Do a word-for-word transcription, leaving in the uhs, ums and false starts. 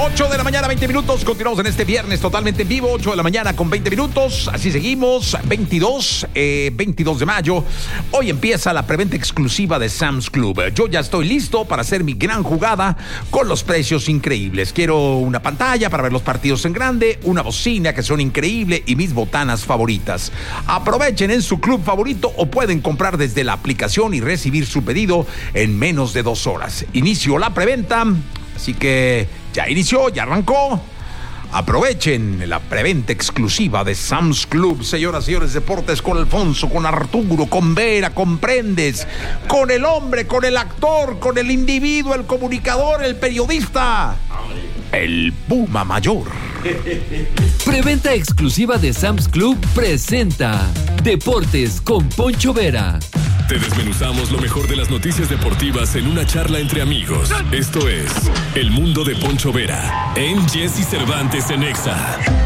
ocho de la mañana, veinte minutos. Continuamos en este viernes totalmente en vivo. ocho de la mañana con veinte minutos. Así seguimos. veintidós, eh, veintidós de mayo. Hoy empieza la preventa exclusiva de Sam's Club. Yo ya estoy listo para hacer mi gran jugada con los precios increíbles. Quiero una pantalla para ver los partidos en grande, una bocina que son increíble y mis botanas favoritas. Aprovechen en su club favorito o pueden comprar desde la aplicación y recibir su pedido en menos de dos horas. Inició la preventa. Así que ya inició, ya arrancó. Aprovechen la preventa exclusiva de Sam's Club. Señoras y señores, deportes con Alfonso, con Arturo, con Vera, con Prendes, con el hombre, con el actor, con el individuo, el comunicador, el periodista, el Puma Mayor. Preventa exclusiva de Sam's Club presenta Deportes con Poncho Vera. Te desmenuzamos lo mejor de las noticias deportivas en una charla entre amigos. Esto es El Mundo de Poncho Vera en Jesse Cervantes en Exa.